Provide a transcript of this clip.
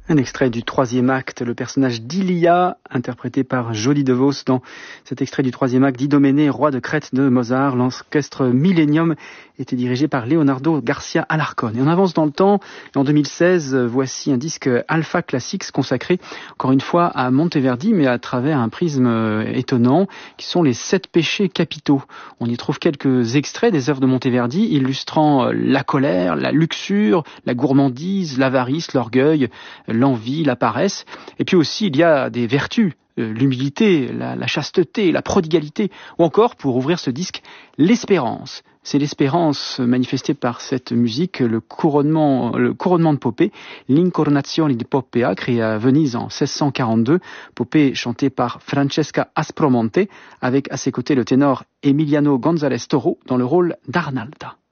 Un extrait du troisième acte, le personnage d'Ilia, interprété par Jody DeVos dans cet extrait du troisième acte d'Idoménée, roi de Crète de Mozart. L'orchestre Millennium était dirigé par Leonardo Garcia Alarcón. Et on avance dans le temps. Et en 2016, voici un disque Alpha Classics consacré, encore une fois, à Monteverdi, mais à travers un prisme étonnant, qui sont les 7 péchés capitaux. On y trouve quelques extraits des œuvres de Monteverdi, illustrant la colère, la luxure, la gourmandise, l'avarice, l'orgueil, l'envie, la paresse. Et puis aussi, il y a des vertus, l'humilité, la chasteté, la prodigalité, ou encore, pour ouvrir ce disque, l'espérance. C'est l'espérance manifestée par cette musique, le couronnement de Popée, l'Incarnazione di Poppea, créé à Venise en 1642, Popée chantée par Francesca Aspromonte, avec à ses côtés le ténor Emiliano González Toro dans le rôle d'Arnalda.